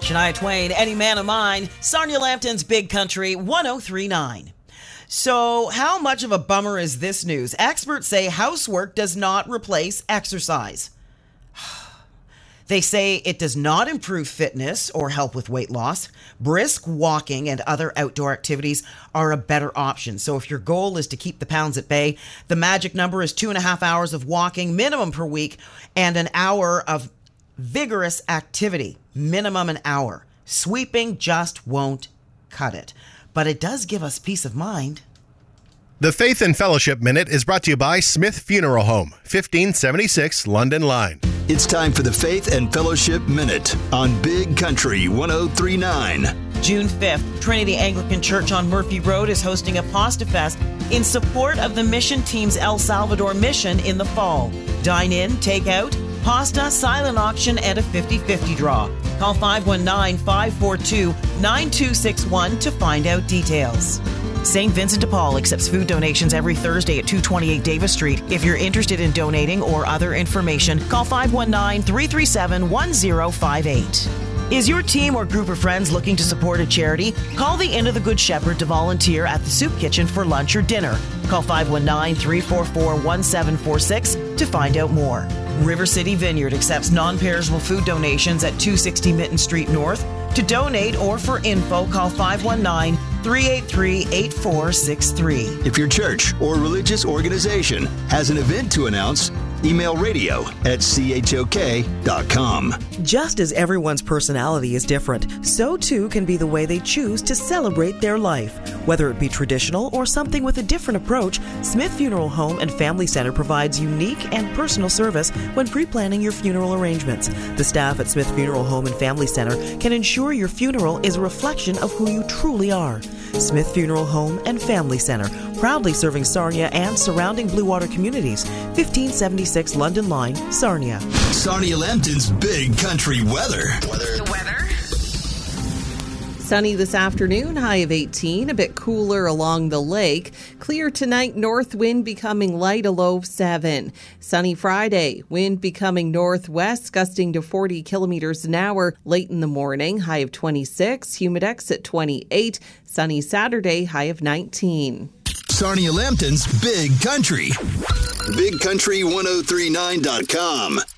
Shania Twain, Any Man of Mine, Sarnia Lambton's Big Country 103.9. So how much of a bummer is this news? Experts say housework does not replace exercise. They say it does not improve fitness or help with weight loss. Brisk walking and other outdoor activities are a better option. So if your goal is to keep the pounds at bay, the magic number is 2.5 hours of walking minimum per week and an hour of vigorous activity, minimum an hour. Sweeping just won't cut it. But it does give us peace of mind. The Faith and Fellowship Minute is brought to you by Smith Funeral Home, 1576 London Line. It's time for the Faith and Fellowship Minute on Big Country 103.9. June 5th, Trinity Anglican Church on Murphy Road is hosting a Pasta Fest in support of the mission team's El Salvador mission in the fall. Dine in, take out, pasta, silent auction, and a 50-50 draw. Call 519-542-9261 to find out details. St. Vincent de Paul accepts food donations every Thursday at 228 Davis Street. If you're interested in donating or other information, call 519-337-1058. Is your team or group of friends looking to support a charity? Call the Inn of the Good Shepherd to volunteer at the Soup Kitchen for lunch or dinner. Call 519-344-1746 to find out more. River City Vineyard accepts non-perishable food donations at 260 Mitten Street North. To donate or for info, call 519-383-8463. If your church or religious organization has an event to announce, email radio@chok.com. Just as everyone's personality is different, so too can be the way they choose to celebrate their life. Whether it be traditional or something with a different approach, Smith Funeral Home and Family Center provides unique and personal service when pre-planning your funeral arrangements. The staff at Smith Funeral Home and Family Center can ensure your funeral is a reflection of who you truly are. Smith Funeral Home and Family Center, proudly serving Sarnia and surrounding Blue Water communities. 1576 London Line, Sarnia. Sarnia Lambton's Big Country weather. The weather. Sunny this afternoon, high of 18, a bit cooler along the lake. Clear tonight, north wind becoming light, a low of 7. Sunny Friday, wind becoming northwest, gusting to 40 kilometers an hour late in the morning, high of 26. Humidex at 28. Sunny Saturday, high of 19. Sarnia Lambton's Big Country. BigCountry1039.com.